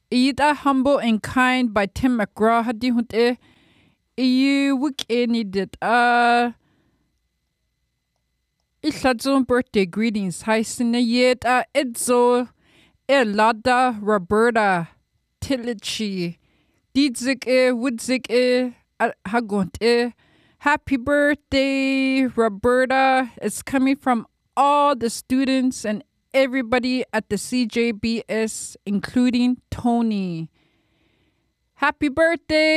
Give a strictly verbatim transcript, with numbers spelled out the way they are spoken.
Ida Humble and Kind by Tim McGraw hadi hunte. Iyu weekend did uh Isladzon birthday greetings. Hi sinayet uh Edzo Elada Roberta Tilichi Didzik e Woodzik e Hagont e. Happy birthday, Roberta. It's coming from all the students and everybody at the C J B S, including Tony. Happy birthday!